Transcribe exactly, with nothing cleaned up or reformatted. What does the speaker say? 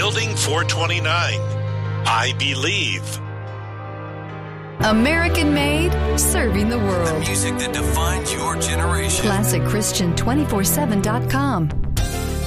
Building four twenty-nine. I believe. American made, serving the world. The music that defines your generation. Classic Christian two forty-seven dot com.